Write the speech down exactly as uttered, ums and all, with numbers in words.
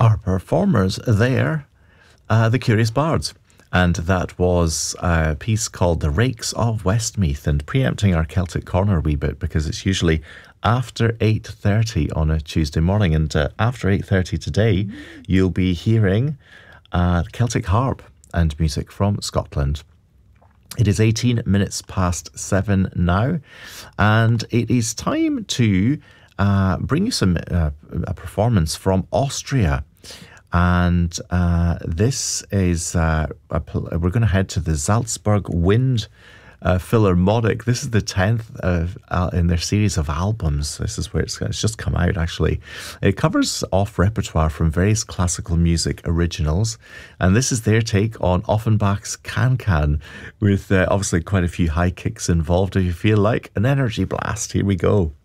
Our performers there, uh, the Curious Bards. And that was a piece called The Rakes of Westmeath, and preempting our Celtic Corner a wee bit because it's usually after eight thirty on a Tuesday morning. And uh, after eight thirty today, you'll be hearing uh, Celtic Harp and music from Scotland. It is eighteen minutes past seven now, and it is time to uh, bring you some uh, a performance from Austria. And uh, this is, uh, a, we're going to head to the Salzburg Wind uh, Philharmonic. This is the tenth uh, in their series of albums. This is where it's, it's just come out, actually. It covers off repertoire from various classical music originals. And this is their take on Offenbach's Can Can, with uh, obviously quite a few high kicks involved. If you feel like an energy blast, here we go.